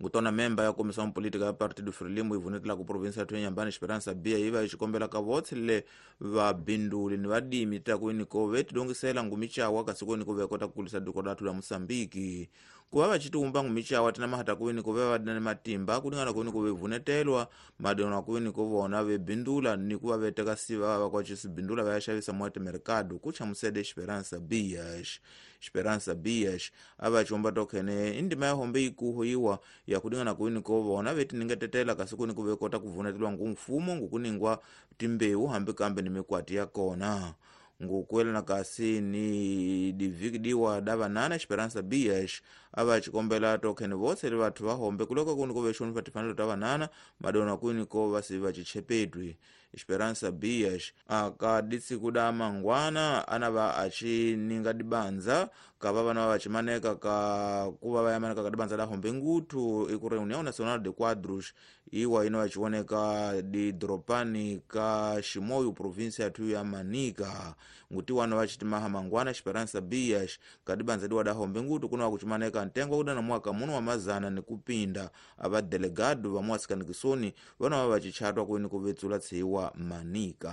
ngutona memba ya komissão política ya Partido Frelimo ivunetela ku província ya Nyambani Esperança Bia iva ixikombela ka votsile vabinduli ni vadimi takuini kove tidongisela ngumichawa kasikoni kove kota kukulisa diko datu la Moçambique kuva vachitiumba ngumichawa tina mahata kuini kove vadane matimba kulingana kuini kove vunetelwa madona kuini kovona vebindula ni kuva veteka siva vakwachisibindula vayashavisa mwate mercado kuchamusede Esperança Bias ava chomba tokene indima ya hombe ikuhuiwa ya kulingana kuini kovona vetiningetetela kasikoni kove kota kuvunetelwa ngumfumo ngukuningwa timbeu hambi kambe ni mikwati ya kona ngukwela na kasi ni dividiwa dava nana Esperança Bias ava chikombela tokene vose li vatu vahombe kuleka kuni kove shoni patifanilo dava nana madona kuni kova siva chichepetwi Esperança Bias akaditsi kudama ngwana anava achininga dibanza kava vana vachimaneka kuva vayamaneka kadibanza la hombe ngutu iku Reunião Nacional de Quadros iwa ino vachioneka di dropani ka Chimoio província tu ya Manica nguti wano vachitimaha mangwana Esperança Bias kadibanza diwa da hombe ngutu kuna wakuchimaneka ntengo kudana mwaka muno wa mazana ni kupinda ava delegado va mwasikanikisoni vana vachichatwa kuini kuvetsula tsiwa Manica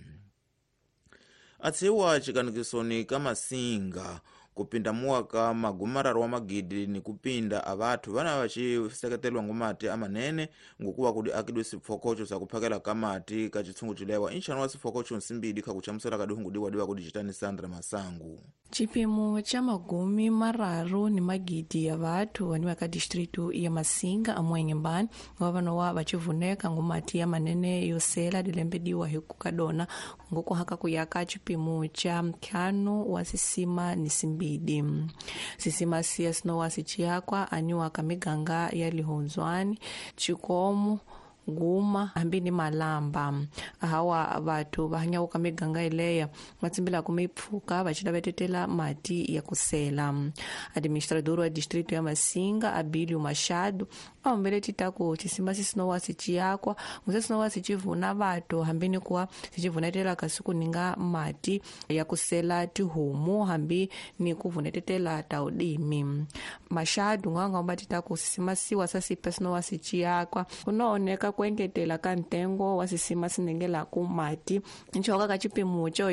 atsiwa chikanikisoni kama singa kupinda mwaka magumararu wa magidi ni kupinda avatu vana vachiseketelwa ngumati amanene ngukuwa kudi akidwe sifokocho sakuphakela kamati kachitsungu chilewa inchano wa sifokocho nsimbidi kakuchamusela kaduhungu diwa kudi chitani Sandra Masangu chipimo cha magumi mararu ni magidi ya vatu waniwa ka distritu ya Masinga amwenyembani wavano wa vachivuneka ngumati ya manene yosela dilembediwa hiku kadona nguku haka kuyaka chipimo cha mkanu wa sisima ni simbidi sisima siya sino wasichiakwa aniwa kamiganga ya lihonzwani chikomu Guma ambini malamba hawa vatu vahanya miganga ileya matsimbila kumipfuka vachida vetetela mati ya kusela administrador wa distrito ya Masinga Abílio Machado aombele titaku chisima sisino wasichiakwa nguse sino wasichivuna vatu hambini kuwa sichivunetela kasiku ninga mati ya kusela tihumu hambi ni kuvunetetela taudimi Machado nganga omba titaku sisima siwa sasipe sino wasichiakwa kunaoneka kwengetela kantengo wasisima sinengela kumati nchoka kachipimo cha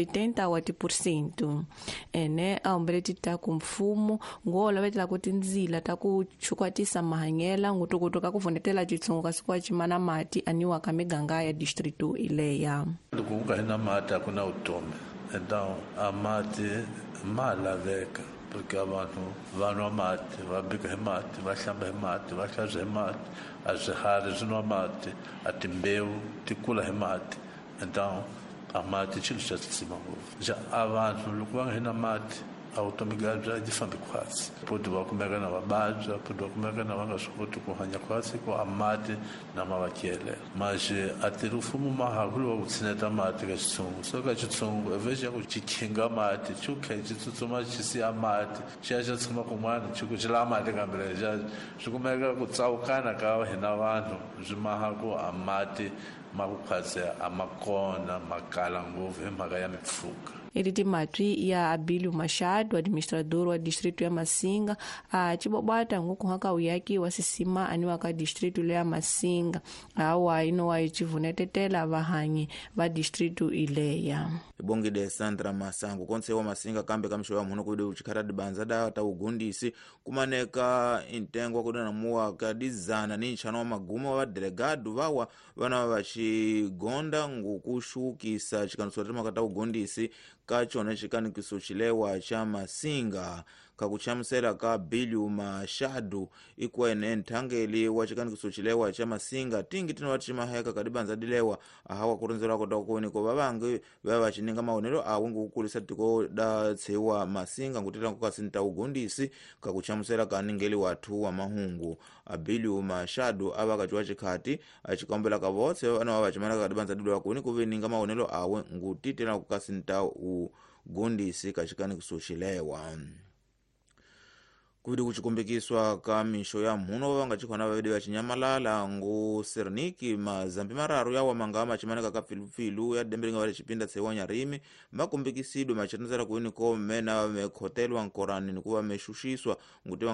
80% ene aombele titaku mfumu ngola vetela kuti nzila takuchukwatisa mahanyela ngutukutuka kuvunetela chitsungu kasikuwa chimana mati aniwa kamiganga ya distritu ileya lukunga hina mati akuna utome então a mati malaveka porque abantu vanwa mati vabika mati vahlamba mati vahlaza mati azihari zinwa mati atimbeu tikula mati então a mati chilo cha tsima já abantu lukunga hina mati automigaja difambi kwasi podi wakumeka na wabaja podi wakumeka na wangashukutu kuhanya kwasi kwa amati na mawakiele maje atirufumu mahakulu wa kutsineta mati kachitsungu so kachitsungu eveja kuchikinga mati chuke chitutsuma chisi amati chacha tsuma kumwana chukuchila amati kambileja chukumeka kutsaukana kawa hina vanhu zvimahaku amati makukhatse amakona makala nguvu emhaka ya mipfuka Iriti matri ya Abílio Machado administrador wa distrito ya Masinga chibobata nguku haka uyaki wasisima aniwa ka distrito le ya Masinga awa ino wa chivunetetela vahanyi va distrito ileya ibongi de Sandra Masangu konse wa Masinga kambe kamsho wa muno kude uchikara dibanza da ta ugundisi kumaneka intengo kudana muwa kadizana ni nchano wa maguma wa delegado vawa vana vachigonda ngukushukisa chikanusotima kata ugundisi kachona chikanikiso chilewa cha Masinga kakuchamusela ka Abílio Machado ikuwa ene ntangeli wa chikanikiso chilewa cha Masinga tingi tino wachimaheka kadibanza dilewa ahawa kurunzela kota kuoni ko babange baba chininga maonero awungu kukulisa tiko da tsewa Masinga ngutira kukasinta ugundisi kakuchamusela kaningeli watu wa mahungu Abílio Machado abakachwa chikati achikombela kavotse ana wachimana kadibanza dilewa kuoni kuveninga maonero awe ngutitira kukasinta ugundisi kachikani kusochilewa kuvidi kuchikumbikiswa kamisho ya mhuno wanga chikwana vavidi vachinyamalala ngu Serniki mazambi mararu yawa mangama chimaneka kafilufilu ya demberinga wale chipinda tsewa Nyarimi makumbikisidwe machanazara kuini ko mena mekhotelwa nkorani nikuwa meshushiswa nguti